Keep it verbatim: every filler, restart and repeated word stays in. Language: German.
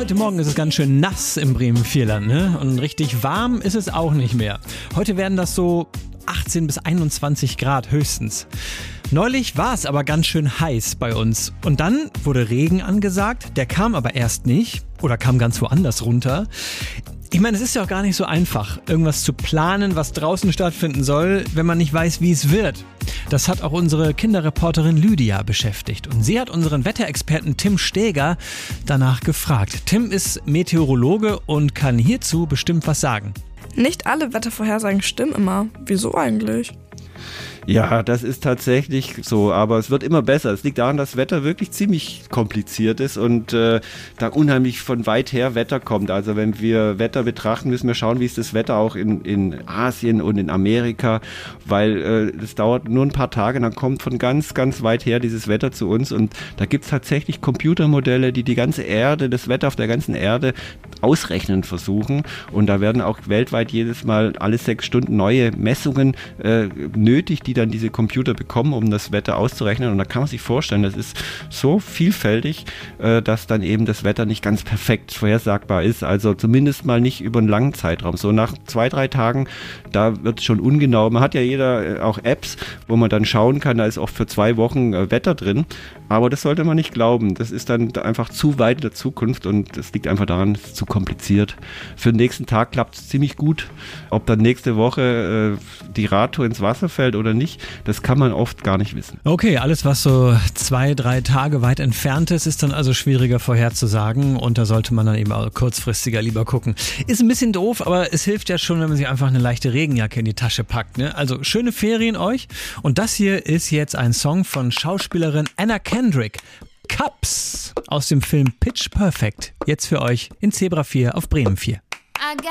Heute Morgen ist es ganz schön nass im Bremen-Vierland, ne? Und richtig warm ist es auch nicht mehr. Heute werden das so achtzehn bis einundzwanzig Grad höchstens. Neulich war es aber ganz schön heiß bei uns. Und dann wurde Regen angesagt, der kam aber erst nicht oder kam ganz woanders runter. Ich meine, es ist ja auch gar nicht so einfach, irgendwas zu planen, was draußen stattfinden soll, wenn man nicht weiß, wie es wird. Das hat auch unsere Kinderreporterin Lydia beschäftigt. Und sie hat unseren Wetterexperten Tim Steger danach gefragt. Tim ist Meteorologe und kann hierzu bestimmt was sagen. Nicht alle Wettervorhersagen stimmen immer. Wieso eigentlich? Ja, das ist tatsächlich so, aber es wird immer besser. Es liegt daran, dass das Wetter wirklich ziemlich kompliziert ist und äh, da unheimlich von weit her Wetter kommt. Also wenn wir Wetter betrachten, müssen wir schauen, wie ist das Wetter auch in, in Asien und in Amerika, weil äh, das dauert nur ein paar Tage, dann kommt von ganz, ganz weit her dieses Wetter zu uns und da gibt es tatsächlich Computermodelle, die die ganze Erde, das Wetter auf der ganzen Erde ausrechnen versuchen und da werden auch weltweit jedes Mal alle sechs Stunden neue Messungen äh, nötig, die dann diese Computer bekommen, um das Wetter auszurechnen. Und da kann man sich vorstellen, das ist so vielfältig, äh, dass dann eben das Wetter nicht ganz perfekt vorhersagbar ist. Also zumindest mal nicht über einen langen Zeitraum. So nach zwei, drei Tagen, da wird es schon ungenau. Man hat ja jeder äh, auch Apps, wo man dann schauen kann, da ist oft für zwei Wochen äh, Wetter drin. Aber das sollte man nicht glauben. Das ist dann einfach zu weit in der Zukunft und das liegt einfach daran, es ist zu kompliziert. Für den nächsten Tag klappt es ziemlich gut. Ob dann nächste Woche äh, die Radtour ins Wasser fällt oder nicht, das kann man oft gar nicht wissen. Okay, alles was so zwei, drei Tage weit entfernt ist, ist dann also schwieriger vorherzusagen und da sollte man dann eben auch kurzfristiger lieber gucken. Ist ein bisschen doof, aber es hilft ja schon, wenn man sich einfach eine leichte Regenjacke in die Tasche packt, ne? Also schöne Ferien euch und das hier ist jetzt ein Song von Schauspielerin Anna Kendrick. Cups aus dem Film Pitch Perfect. Jetzt für euch in Zebra vier auf Bremen vier.